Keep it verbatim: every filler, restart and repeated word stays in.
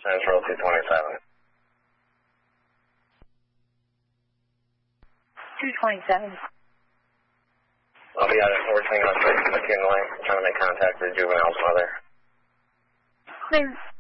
Central two twenty-seven. two twenty-seven. I'll be out at fourteen on McKinley, trying to make contact with the juvenile's mother. Clear.